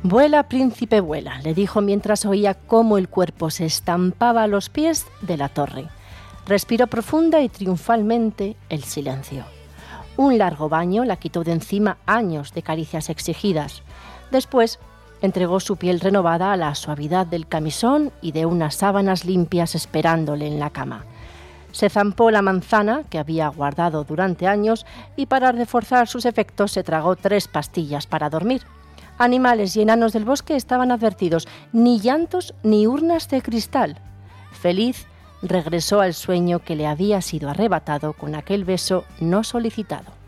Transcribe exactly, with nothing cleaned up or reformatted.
«Vuela, príncipe, vuela», le dijo mientras oía cómo el cuerpo se estampaba a los pies de la torre. Respiró profunda y triunfalmente el silencio. Un largo baño la quitó de encima años de caricias exigidas. Después entregó su piel renovada a la suavidad del camisón y de unas sábanas limpias esperándole en la cama. Se zampó la manzana que había guardado durante años y para reforzar sus efectos se tragó tres pastillas para dormir. Animales y enanos del bosque estaban advertidos, ni llantos ni urnas de cristal. Feliz, regresó al sueño que le había sido arrebatado con aquel beso no solicitado.